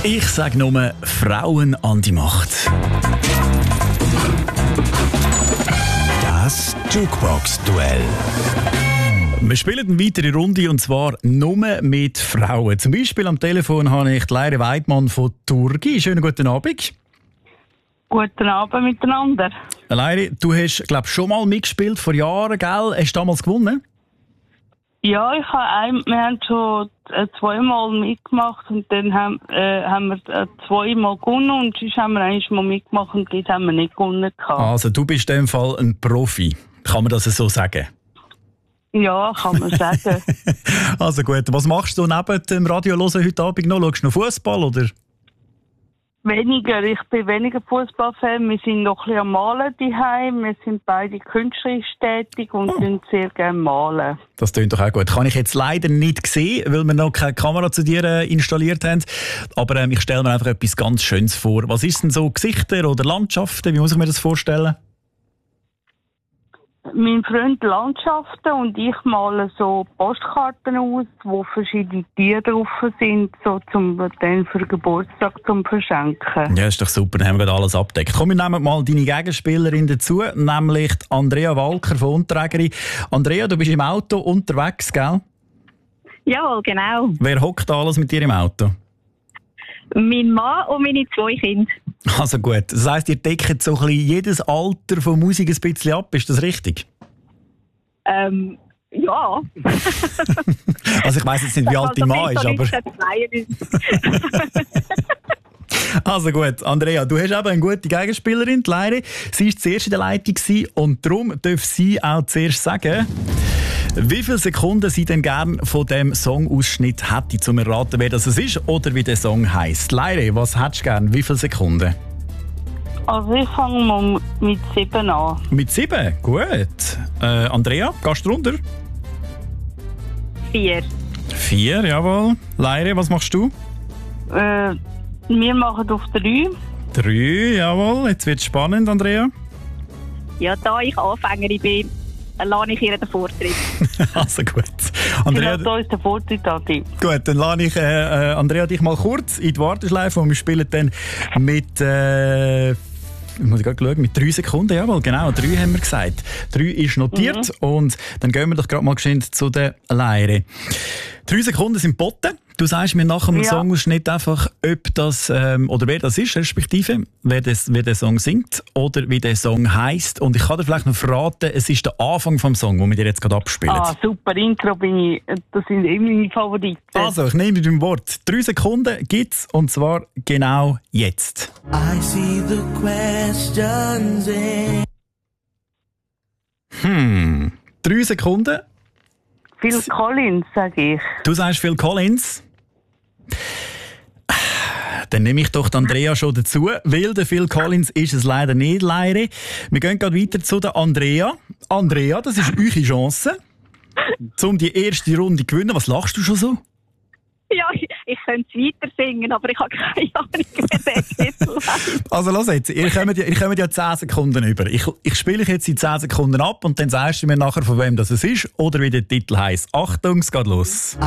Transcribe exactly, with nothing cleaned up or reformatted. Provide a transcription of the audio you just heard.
Ich sage nur Frauen an die Macht. Das Jukebox-Duell. Wir spielen eine weitere Runde und zwar nur mit Frauen. Zum Beispiel am Telefon habe ich die Leire Weidmann von Turgi. Schönen guten Abend. Guten Abend miteinander. Leire, du hast, glaube ich, schon mal mitgespielt, vor Jahren, gell? Hast du damals gewonnen? Ja, ich habe ein, wir haben schon äh, zweimal mitgemacht und dann haben, äh, haben wir äh, zweimal gewonnen und sonst haben wir eigentlich mal mitgemacht und dort haben wir nicht gewonnen gehabt. Also du bist in dem Fall ein Profi. Kann man das so sagen? Ja, kann man sagen. Also gut, was machst du neben dem Radio hören heute Abend noch? Schaust du noch Fußball oder? Weniger, ich bin weniger Fußballfan. Wir sind noch ein bisschen am Malen daheim. Wir sind beide künstlerisch tätig und oh. sehr gerne malen. Das klingt doch auch gut. Kann ich jetzt leider nicht sehen, weil wir noch keine Kamera zu dir äh, installiert haben. Aber ähm, ich stelle mir einfach etwas ganz Schönes vor. Was ist denn so Gesichter oder Landschaften? Wie muss ich mir das vorstellen? Mein Freund Landschaften und ich male so Postkarten aus, wo verschiedene Tiere drauf sind, so zum dann für Geburtstag zum Verschenken. Ja, ist doch super, dann haben wir gerade alles abgedeckt. Komm, wir nehmen mal deine Gegenspielerin dazu, nämlich Andrea Walker von Unterägeri. Andrea, du bist im Auto unterwegs, gell? Jawohl, genau. Wer hockt alles mit dir im Auto? Mein Mann und meine zwei Kinder. Also gut, das heisst, ihr deckt so ein bisschen jedes Alter von Musik ein bisschen ab, ist das richtig? Ähm, ja. Also ich weiss jetzt nicht, wie alt also dein Mann ist, aber... Also gut, Andrea, du hast eben eine gute Gegenspielerin, die Leire. Sie war zuerst in der Leitung und darum darf sie auch zuerst sagen, wie viele Sekunden sie denn gerne von diesem Songausschnitt hätte, um zu erraten, wer das ist oder wie der Song heisst. Leire, was hättest du gerne? Wie viele Sekunden? Also ich fange mal mit sieben an. Mit sieben? Gut. Äh, Andrea, gehst du runter? Vier. Vier, jawohl. Leire, was machst du? Äh, wir machen auf drei. Drei, jawohl. Jetzt wird es spannend, Andrea. Ja, da ich Anfängerin bin, lasse ich ihr den Vortritt. Also gut. Andrea, genau, da ist der Vortritt, Adi. Gut, dann lasse ich äh, Andrea dich mal kurz in die Warteschleife und wir spielen dann mit... Äh, Ich muss gerade schauen, mit drei Sekunden, jawohl, genau, drei haben wir gesagt. Drei ist notiert mhm. und dann gehen wir doch gerade mal geschwind zu der Leire. Drei Sekunden sind geboten. Du sagst mir nach dem ja. Songausschnitt einfach, ob das, ähm, oder wer das ist, respektive, wer, das, wer der Song singt oder wie der Song heisst. Und ich kann dir vielleicht noch verraten, es ist der Anfang vom Song, den wir dir jetzt gerade abspielen. Ah, super, Intro bin ich, das sind immer meine Favoriten. Also, ich nehme dein Wort. Drei Sekunden gibt's und zwar genau jetzt. I see the questions in... Hm, drei Sekunden. Phil Collins, sage ich. Du sagst Phil Collins? Dann nehme ich doch die Andrea schon dazu, weil der Phil Collins ist es leider nicht, Leire. Wir gehen gerade weiter zu der Andrea. Andrea, das ist eure Chance, um die erste Runde zu gewinnen. Was lachst du schon so? Ja, ich, ich könnte es weiter singen, aber ich habe keine Ahnung, wer der Titel heißt. Also los jetzt, ihr kommt ja, ihr kommt ja zehn Sekunden über. Ich, ich spiele jetzt in zehn Sekunden ab und dann sagst du mir nachher, von wem das ist oder wie der Titel heisst. Achtung, es geht los.